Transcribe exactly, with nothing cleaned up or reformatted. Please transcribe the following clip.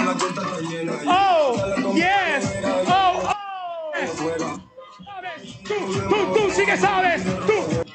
Oh, yes. Oh, oh. Sabes. Tú, tú, tú sí que sabes. Tú.